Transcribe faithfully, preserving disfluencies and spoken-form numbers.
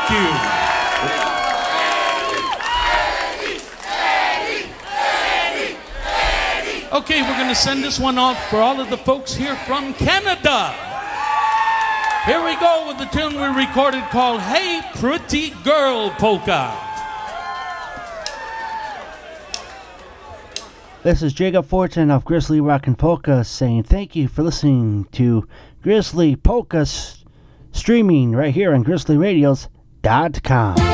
Thank you. Okay, we're going to send this one off for all of the folks here from Canada. Here we go with the tune we recorded called Hey Pretty Girl Polka. This is Jacob Fortin of Grizzly Rock and Polka saying thank you for listening to Grizzly Polka s- streaming right here on grizzly radios dot com.